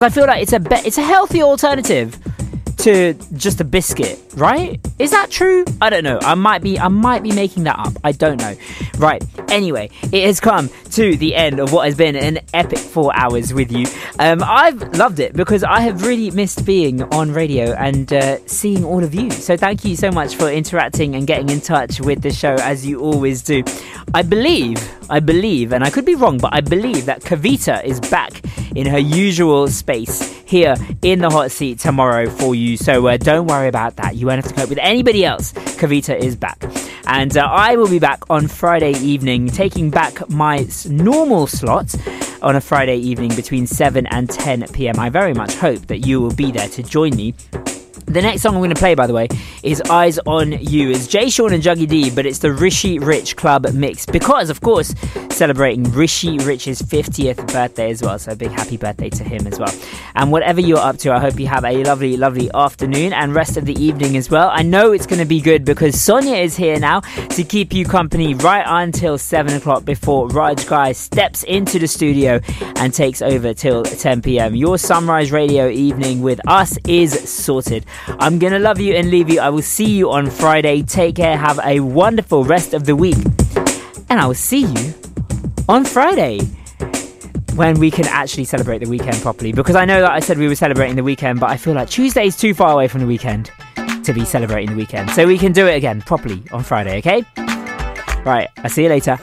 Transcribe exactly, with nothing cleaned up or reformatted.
I feel like it's a be- it's a healthy alternative to just a biscuit, right? Is that true? I don't know. I might be I might be making that up. I don't know. Right. Anyway, it has come to the end of what has been an epic four hours with you. Um, I've loved it because I have really missed being on radio and uh, seeing all of you. So thank you so much for interacting and getting in touch with the show as you always do. I believe, I believe, and I could be wrong, but I believe that Kavita is back in her usual space here in the hot seat tomorrow for you. So uh, don't worry about that. You won't have to cope with anybody else. Kavita is back. And uh, I will be back on Friday evening, taking back my normal slot on a Friday evening between seven and ten p.m. I very much hope that you will be there to join me. The next song I'm going to play, by the way, is Eyes on You. It's Jay Sean and Juggy D, but it's the Rishi Rich Club mix because, of course, celebrating Rishi Rich's fiftieth birthday as well. So a big happy birthday to him as well. And whatever you're up to, I hope you have a lovely, lovely afternoon and rest of the evening as well. I know it's going to be good because Sonia is here now to keep you company right until seven o'clock before Raj Guy steps into the studio and takes over till ten p.m. Your Sunrise Radio evening with us is sorted. I'm going to love you and leave you. I will see you on Friday. Take care. Have a wonderful rest of the week. And I will see you on Friday when we can actually celebrate the weekend properly. Because I know that I said we were celebrating the weekend, but I feel like Tuesday is too far away from the weekend to be celebrating the weekend. So we can do it again properly on Friday, okay? Right. I'll see you later.